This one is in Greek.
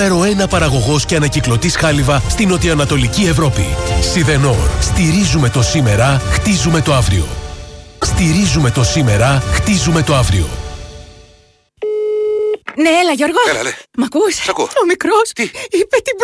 νούμερο 1 παραγωγός και ανακυκλωτής χάλιβα στην νοτιοανατολική Ευρώπη. Σιδενόρ. Στηρίζουμε το σήμερα, χτίζουμε το αύριο. Στηρίζουμε το σήμερα, χτίζουμε το αύριο. Ναι, έλα Γιώργο. Έλα, λέ. Μ' ακούς? Σ' ακούω. Ο μικρός Τι? είπε την